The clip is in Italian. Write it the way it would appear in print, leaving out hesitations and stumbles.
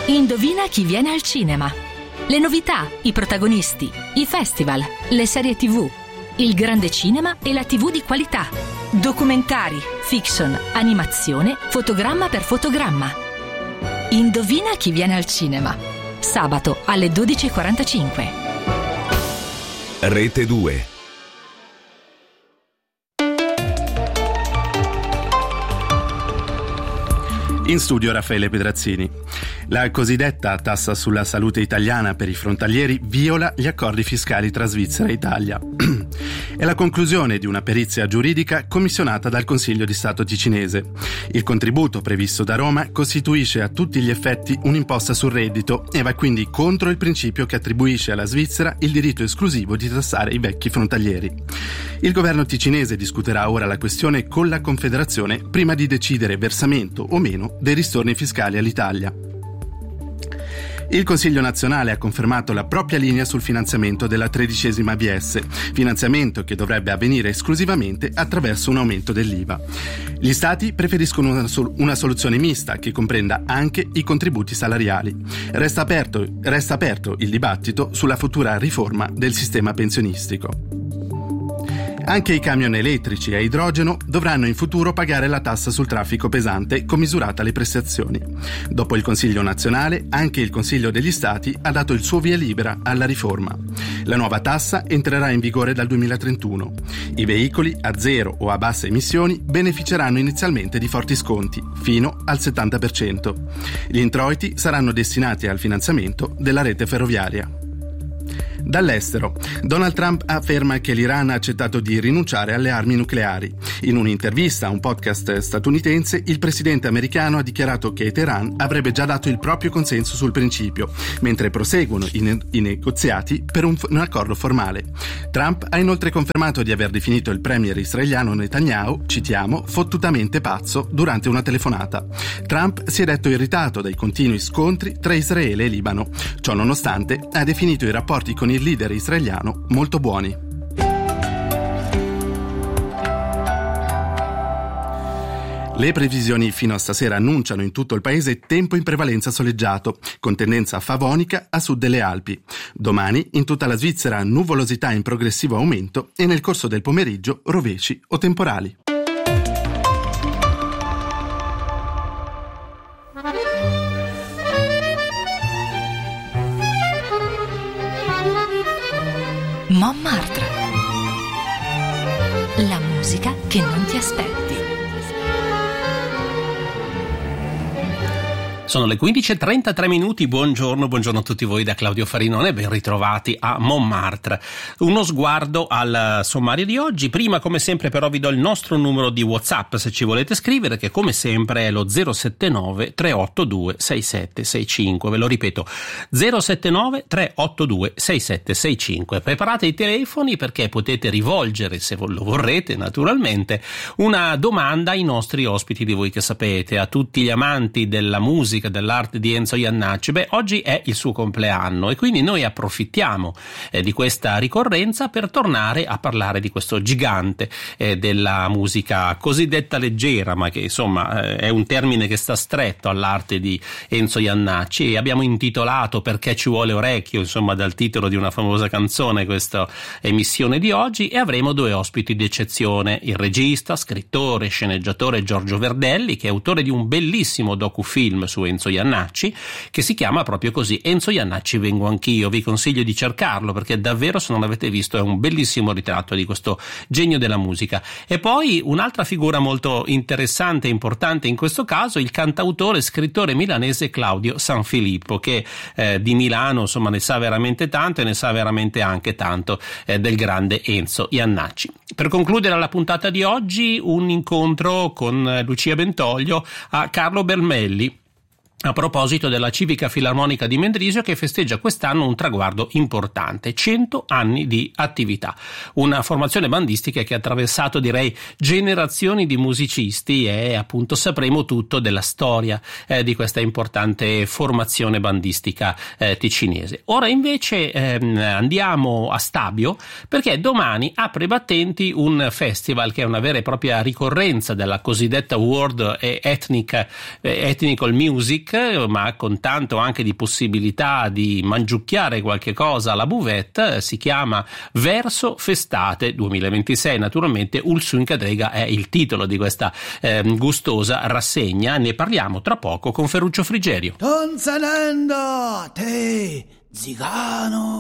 Indovina chi viene al cinema. Le novità, i protagonisti, i festival, le serie TV, il grande cinema e la TV di qualità. Documentari, fiction, animazione, fotogramma per fotogramma. Indovina chi viene al cinema. Sabato alle 12:45. Rete 2. In studio Raffaele Pedrazzini. La cosiddetta tassa sulla salute italiana per i frontalieri viola gli accordi fiscali tra Svizzera e Italia. È la conclusione di una perizia giuridica commissionata dal Consiglio di Stato ticinese. Il contributo previsto da Roma costituisce a tutti gli effetti un'imposta sul reddito e va quindi contro il principio che attribuisce alla Svizzera il diritto esclusivo di tassare i vecchi frontalieri. Il governo ticinese discuterà ora la questione con la Confederazione prima di decidere versamento o meno dei ristorni fiscali all'Italia. Il Consiglio nazionale ha confermato la propria linea sul finanziamento della 13ª ABS, finanziamento che dovrebbe avvenire esclusivamente attraverso un aumento dell'IVA. Gli Stati preferiscono una soluzione mista che comprenda anche i contributi salariali. Resta aperto il dibattito sulla futura riforma del sistema pensionistico. Anche i camion elettrici a idrogeno dovranno in futuro pagare la tassa sul traffico pesante commisurata alle prestazioni. Dopo il Consiglio nazionale, anche il Consiglio degli Stati ha dato il suo via libera alla riforma. La nuova tassa entrerà in vigore dal 2031. I veicoli a zero o a basse emissioni beneficeranno inizialmente di forti sconti, fino al 70%. Gli introiti saranno destinati al finanziamento della rete ferroviaria. Dall'estero, Donald Trump afferma che l'Iran ha accettato di rinunciare alle armi nucleari. In un'intervista a un podcast statunitense, il presidente americano ha dichiarato che Teheran avrebbe già dato il proprio consenso sul principio, mentre proseguono i negoziati per un accordo formale. Trump ha inoltre confermato di aver definito il premier israeliano Netanyahu, citiamo, fottutamente pazzo durante una telefonata. Trump si è detto irritato dai continui scontri tra Israele e Libano. Ciò nonostante, ha definito i rapporti con il leader israeliano molto buoni. Le previsioni fino a stasera annunciano in tutto il paese tempo in prevalenza soleggiato, con tendenza favonica a sud delle Alpi. Domani in tutta la Svizzera nuvolosità in progressivo aumento e nel corso del pomeriggio rovesci o temporali. Montmartre. La musica che non ti aspetti. Sono le 15:33, buongiorno a tutti voi da Claudio Farinone, ben ritrovati a Montmartre. Uno sguardo al sommario di oggi, prima come sempre però vi do il nostro numero di WhatsApp se ci volete scrivere, che come sempre è lo 079 382 6765, ve lo ripeto 079 382 6765. Preparate i telefoni perché potete rivolgere, se lo vorrete naturalmente, una domanda ai nostri ospiti di Voi che sapete, a tutti gli amanti della musica, dell'arte di Enzo Jannacci. Oggi è il suo compleanno e quindi noi approfittiamo di questa ricorrenza per tornare a parlare di questo gigante della musica cosiddetta leggera, ma che insomma è un termine che sta stretto all'arte di Enzo Jannacci, e abbiamo intitolato Perché ci vuole orecchio, insomma dal titolo di una famosa canzone, questa emissione di oggi, e avremo due ospiti d'eccezione: il regista, scrittore, sceneggiatore Giorgio Verdelli, che è autore di un bellissimo docufilm su Enzo Jannacci che si chiama proprio così, Enzo Jannacci vengo anch'io. Vi consiglio di cercarlo perché davvero, se non l'avete visto, è un bellissimo ritratto di questo genio della musica. E poi un'altra figura molto interessante e importante in questo caso, il cantautore e scrittore milanese Claudio Sanfilippo, che di Milano insomma ne sa veramente tanto, e ne sa veramente anche tanto del grande Enzo Jannacci. Per concludere la puntata di oggi, un incontro con Lucia Bentoglio a Carlo Bermelli, a proposito della Civica Filarmonica di Mendrisio, che festeggia quest'anno un traguardo importante, 100 anni di attività. Una formazione bandistica che ha attraversato, direi, generazioni di musicisti, e appunto sapremo tutto della storia di questa importante formazione bandistica ticinese. Ora invece andiamo a Stabio, perché domani apre i battenti un festival che è una vera e propria ricorrenza della cosiddetta World Ethnical Music, chic, ma con tanto anche di possibilità di mangiucchiare qualche cosa alla buvette. Si chiama Verso Festate 2026. Naturalmente Ulsun Cadrega è il titolo di questa gustosa rassegna. Ne parliamo tra poco con Ferruccio Frigerio. Tonsanendo, te, zigano.